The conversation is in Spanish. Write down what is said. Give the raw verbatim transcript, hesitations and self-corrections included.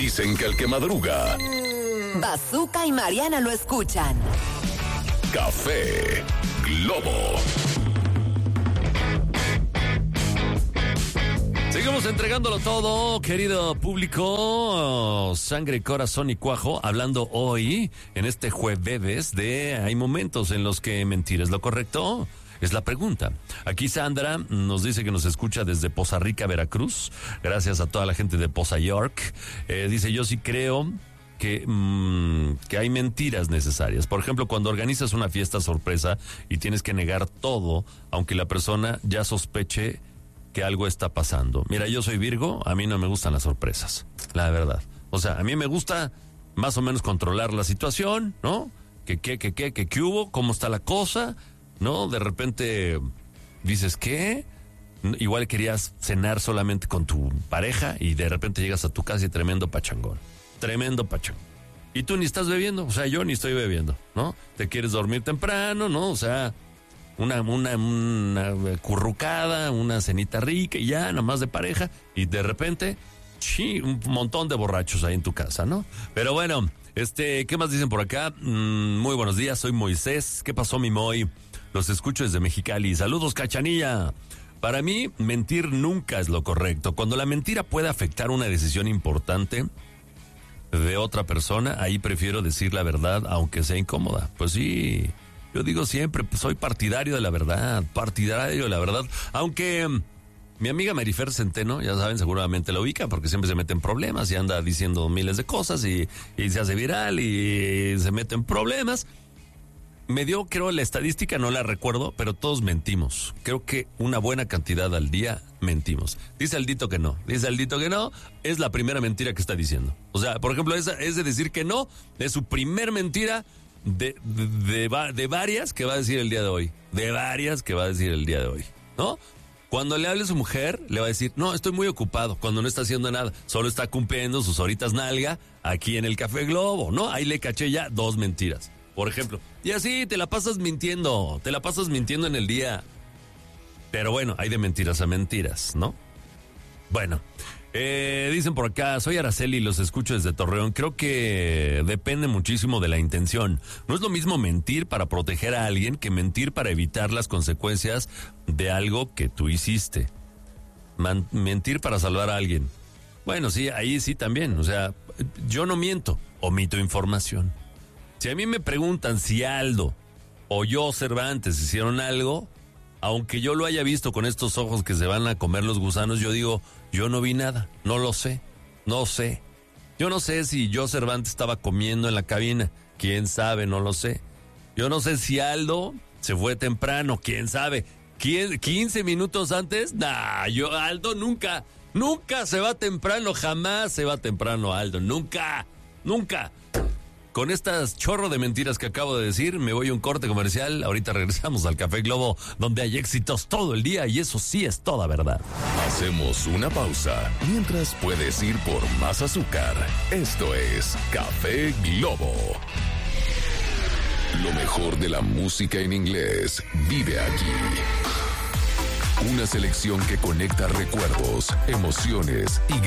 Dicen que el que madruga... Bazooka y Mariana lo escuchan. Café Globo. Seguimos entregándolo todo, querido público, sangre, corazón y cuajo, hablando hoy, en este jueves, de hay momentos en los que mentir es lo correcto, es la pregunta. Aquí Sandra nos dice que nos escucha desde Poza Rica, Veracruz, gracias a toda la gente de Poza York. Eh, dice, yo sí creo que, mmm, que hay mentiras necesarias. Por ejemplo, cuando organizas una fiesta sorpresa y tienes que negar todo, aunque la persona ya sospeche que algo está pasando. Mira, yo soy Virgo, a mí no me gustan las sorpresas, la verdad. O sea, a mí me gusta más o menos controlar la situación, ¿no? Que qué, que qué, que qué hubo, cómo está la cosa, ¿no? De repente dices, ¿qué? Igual querías cenar solamente con tu pareja y de repente llegas a tu casa y tremendo pachangón. Tremendo pachangón. Y tú ni estás bebiendo, o sea, yo ni estoy bebiendo, ¿no? Te quieres dormir temprano, ¿no? O sea... Una, una, una currucada, una cenita rica y ya, nomás de pareja, y de repente, sí, un montón de borrachos ahí en tu casa, ¿no? Pero bueno, este, ¿qué más dicen por acá? Mm, muy buenos días, soy Moisés. ¿Qué pasó, mi Moy? Los escucho desde Mexicali. Saludos, Cachanilla. Para mí, mentir nunca es lo correcto. Cuando la mentira puede afectar una decisión importante de otra persona, ahí prefiero decir la verdad, aunque sea incómoda. Pues sí. Yo digo siempre, pues, soy partidario de la verdad, partidario de la verdad, aunque um, mi amiga Marifer Centeno, ya saben, seguramente la ubica, porque siempre se mete en problemas y anda diciendo miles de cosas y, y se hace viral y se mete en problemas. Me dio, creo, la estadística, no la recuerdo, pero todos mentimos. Creo que una buena cantidad al día mentimos. Dice Aldito que no, dice Aldito que no, es la primera mentira que está diciendo. O sea, por ejemplo, esa es de decir que no, es su primer mentira. De, de, de, de varias que va a decir el día de hoy. De varias que va a decir el día de hoy, ¿no? Cuando le hable a su mujer, le va a decir, no, estoy muy ocupado, cuando no está haciendo nada, solo está cumpliendo sus horitas nalga aquí en el Café Globo, ¿no? Ahí le caché ya dos mentiras, por ejemplo. Y así te la pasas mintiendo, te la pasas mintiendo en el día. Pero bueno, hay de mentiras a mentiras, ¿no? Bueno. Eh, dicen por acá, soy Araceli y los escucho desde Torreón. Creo que depende muchísimo de la intención. No es lo mismo mentir para proteger a alguien que mentir para evitar las consecuencias de algo que tú hiciste. Man- mentir para salvar a alguien. Bueno, sí, ahí sí también. O sea, yo no miento, omito información. Si a mí me preguntan si Aldo o yo, Cervantes, hicieron algo, aunque yo lo haya visto con estos ojos que se van a comer los gusanos, yo digo, yo no vi nada, no lo sé, no sé. Yo no sé si yo, Cervantes, estaba comiendo en la cabina, quién sabe, no lo sé. Yo no sé si Aldo se fue temprano, quién sabe. quince minutos antes, nah, yo, Aldo nunca, nunca se va temprano, jamás se va temprano Aldo, nunca, nunca. Con estas chorro de mentiras que acabo de decir, me voy a un corte comercial. Ahorita regresamos al Café Globo, donde hay éxitos todo el día y eso sí es toda verdad. Hacemos una pausa, mientras puedes ir por más azúcar. Esto es Café Globo. Lo mejor de la música en inglés vive aquí. Una selección que conecta recuerdos, emociones y